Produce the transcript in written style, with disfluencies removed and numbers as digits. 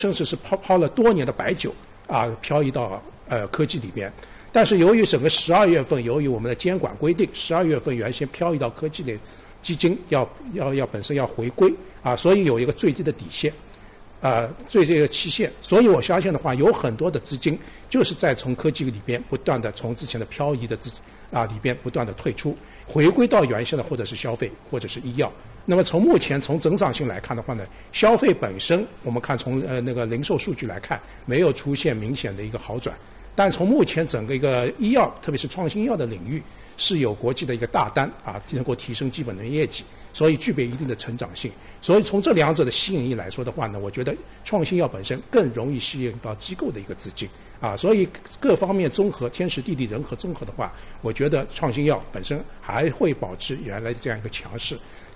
正是抛了多年的白酒啊，漂移到科技里边。但是由于整个12月份，由于我们的监管规定，12月份原先漂移到科技类基金要本身要回归啊，所以有一个最低的底线，最低的期限。所以我相信的话，有很多的资金就是在从科技里边不断的从之前的漂移的里边不断的退出，回归到原先的或者是消费或者是医药。那么从目前从增长性来看的话呢，消费本身我们看从那个零售数据来看，没有出现明显的一个好转。但从目前整个一个医药，特别是创新药的领域，是有国际的一个大单啊，能够提升基本的业绩，所以具备一定的成长性。所以从这两者的吸引力来说的话呢，我觉得创新药本身更容易吸引到机构的一个资金啊，所以各方面综合，天时地利人和综合的话，我觉得创新药本身还会保持原来的这样一个强势。